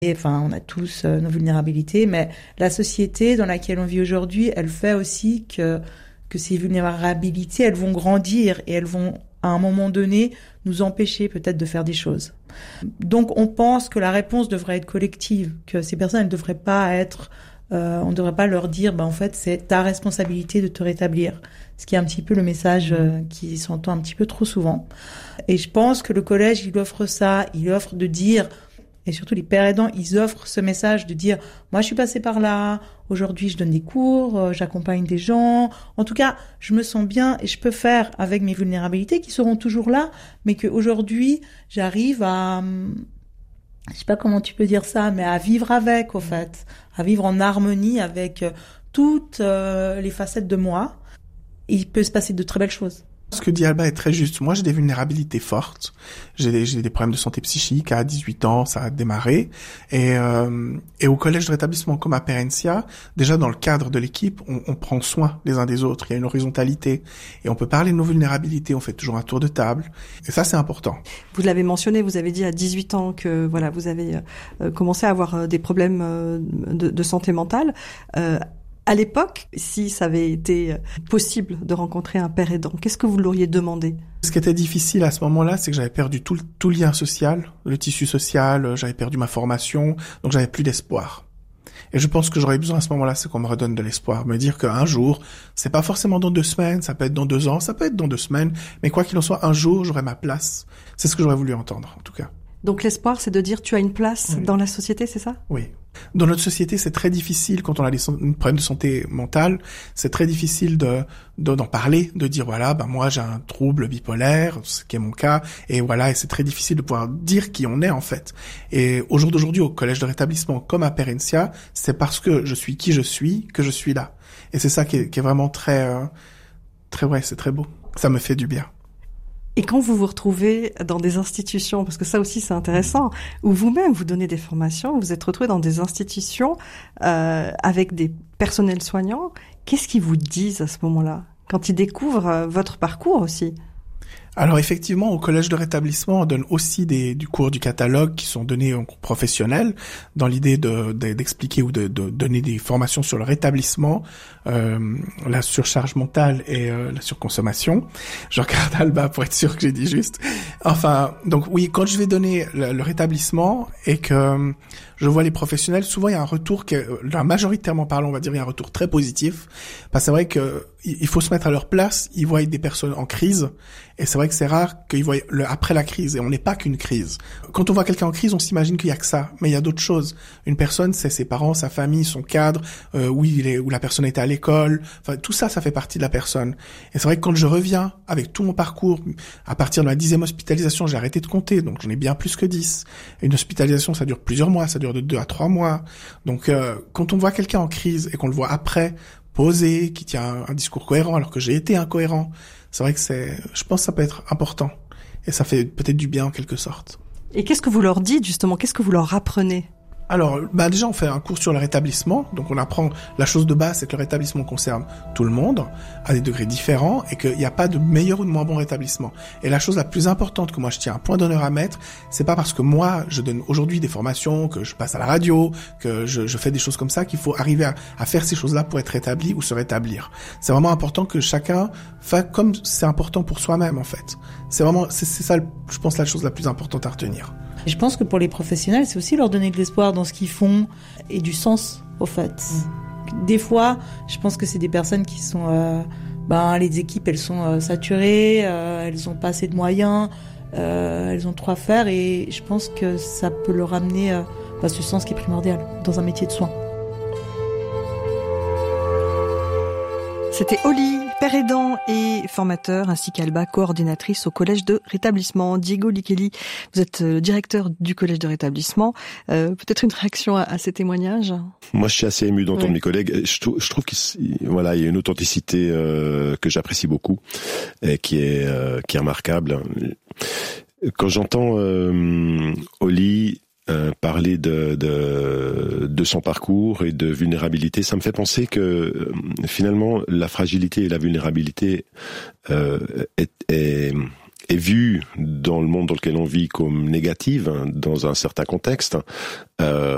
Et, enfin, on a tous nos vulnérabilités, mais la société dans laquelle on vit aujourd'hui, elle fait aussi que ces vulnérabilités, elles vont grandir et elles vont, à un moment donné, nous empêcher peut-être de faire des choses. Donc, on pense que la réponse devrait être collective, que ces personnes, elles ne devraient pas être... on ne devrait pas leur dire, en fait, c'est ta responsabilité de te rétablir. Ce qui est un petit peu le message qui s'entend un petit peu trop souvent. Et je pense que le collège, il offre ça, il offre de dire... Et surtout, les pères aidants, ils offrent ce message de dire « Moi, je suis passé par là, aujourd'hui, je donne des cours, j'accompagne des gens. En tout cas, je me sens bien et je peux faire avec mes vulnérabilités qui seront toujours là, mais qu'aujourd'hui, j'arrive à... Je sais pas comment tu peux dire ça, mais à vivre avec, au fait. À vivre en harmonie avec toutes les facettes de moi. Et il peut se passer de très belles choses. » Ce que dit Alba est très juste. Moi, j'ai des vulnérabilités fortes. J'ai des problèmes de santé psychique. À 18 ans, ça a démarré. Et au collège de rétablissement comme à Perencia, déjà dans le cadre de l'équipe, on prend soin les uns des autres. Il y a une horizontalité. Et on peut parler de nos vulnérabilités. On fait toujours un tour de table. Et ça, c'est important. Vous l'avez mentionné, vous avez dit à 18 ans que voilà, vous avez commencé à avoir des problèmes de santé mentale. À l'époque, si ça avait été possible de rencontrer un père aidant, qu'est-ce que vous l'auriez demandé ? Ce qui était difficile à ce moment-là, c'est que j'avais perdu tout lien social, le tissu social, j'avais perdu ma formation, donc j'avais plus d'espoir. Et je pense que j'aurais besoin à ce moment-là, c'est qu'on me redonne de l'espoir, me dire qu'un jour, c'est pas forcément dans 2 semaines, ça peut être dans 2 ans, ça peut être dans 2 semaines, mais quoi qu'il en soit, un jour, j'aurai ma place. C'est ce que j'aurais voulu entendre, en tout cas. Donc l'espoir, c'est de dire tu as une place dans la société, c'est ça ? Oui. Dans notre société, c'est très difficile quand on a des problèmes de santé mentale. C'est très difficile d'en parler, de dire voilà, moi j'ai un trouble bipolaire, ce qui est mon cas, et voilà, et c'est très difficile de pouvoir dire qui on est en fait. Et au jour d'aujourd'hui, au collège de rétablissement comme à Perencia, c'est parce que je suis qui je suis que je suis là. Et c'est ça qui est vraiment très vrai, c'est très beau. Ça me fait du bien. Et quand vous vous retrouvez dans des institutions, parce que ça aussi c'est intéressant, où vous-même vous donnez des formations, vous êtes retrouvé dans des institutions avec des personnels soignants, qu'est-ce qu'ils vous disent à ce moment-là, quand ils découvrent votre parcours aussi ? Alors effectivement, au collège de rétablissement, on donne aussi du cours du catalogue qui sont donnés en cours professionnel, dans l'idée d'expliquer ou de donner des formations sur le rétablissement, la surcharge mentale et la surconsommation. Je regarde Alba pour être sûr que j'ai dit juste. Enfin, donc oui, quand je vais donner le rétablissement et que je vois les professionnels, souvent il y a un retour majoritairement parlant, on va dire, il y a un retour très positif. Parce que c'est vrai que il faut se mettre à leur place, ils voient des personnes en crise, et c'est vrai que c'est rare qu'ils voient après la crise, et on n'est pas qu'une crise. Quand on voit quelqu'un en crise, on s'imagine qu'il y a que ça, mais il y a d'autres choses. Une personne, c'est ses parents, sa famille, son cadre, où la personne était à l'école, enfin tout ça, ça fait partie de la personne. Et c'est vrai que quand je reviens avec tout mon parcours, à partir de la 10e hospitalisation, j'ai arrêté de compter, donc j'en ai bien plus que 10. Une hospitalisation, ça dure plusieurs mois, ça dure de 2 à 3 mois. Donc quand on voit quelqu'un en crise et qu'on le voit après, posé, qui tient un discours cohérent alors que j'ai été incohérent, c'est vrai que je pense que ça peut être important. Et ça fait peut-être du bien en quelque sorte. Et qu'est-ce que vous leur dites justement ? Qu'est-ce que vous leur apprenez ? Alors, déjà, on fait un cours sur le rétablissement. Donc, on apprend la chose de base, c'est que le rétablissement concerne tout le monde, à des degrés différents, et qu'il n'y a pas de meilleur ou de moins bon rétablissement. Et la chose la plus importante que moi, je tiens un point d'honneur à mettre, c'est pas parce que moi, je donne aujourd'hui des formations, que je passe à la radio, que je fais des choses comme ça, qu'il faut arriver à faire ces choses-là pour être rétabli ou se rétablir. C'est vraiment important que chacun fasse comme c'est important pour soi-même, en fait. C'est ça, je pense, la chose la plus importante à retenir. Je pense que pour les professionnels, c'est aussi leur donner de l'espoir dans ce qu'ils font et du sens, au fait. Des fois, je pense que c'est des personnes qui sont... les équipes, elles sont saturées, elles ont pas assez de moyens, elles ont trop à faire, et je pense que ça peut leur amener ce sens qui est primordial dans un métier de soin. C'était Oli, père aidant et formateur, ainsi qu'Alba, coordinatrice au collège de rétablissement. Diego Likeli, vous êtes directeur du collège de rétablissement. Peut-être une réaction à ces témoignages ? Moi, je suis assez ému d'entendre mes collègues. Je trouve qu'il y a une authenticité que j'apprécie beaucoup et qui est remarquable. Quand j'entends Oli parler de son parcours et de vulnérabilité, ça me fait penser que finalement la fragilité et la vulnérabilité est vue dans le monde dans lequel on vit comme négative dans un certain contexte.